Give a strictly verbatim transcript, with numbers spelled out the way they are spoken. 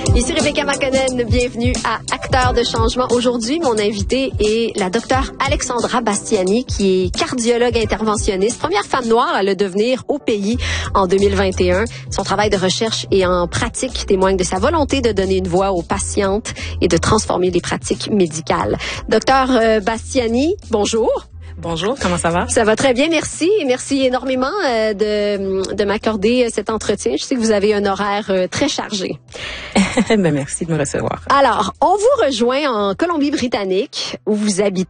Ici Rebecca Makonnen, bienvenue à Acteurs de changement. Aujourd'hui, mon invité est la docteure Alexandra Bastiani, qui est cardiologue interventionniste, première femme noire à le devenir au pays en deux mille vingt et un. Son travail de recherche et en pratique témoigne de sa volonté de donner une voix aux patientes et de transformer les pratiques médicales. Docteur Bastiani, bonjour. Bonjour, comment ça va? Ça va très bien, merci. Merci énormément euh, de, de m'accorder cet entretien. Je sais que vous avez un horaire euh, très chargé. Ben, merci de me recevoir. Alors, on vous rejoint en Colombie-Britannique, où vous habitez.